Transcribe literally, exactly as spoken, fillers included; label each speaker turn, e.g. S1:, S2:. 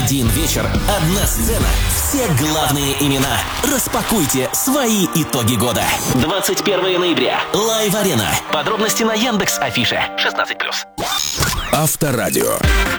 S1: Один вечер, одна сцена, все главные имена. Распакуйте свои итоги года. двадцать первого ноября. Лайв-арена. Подробности на Яндекс.Афише. шестнадцать плюс.
S2: Авторадио.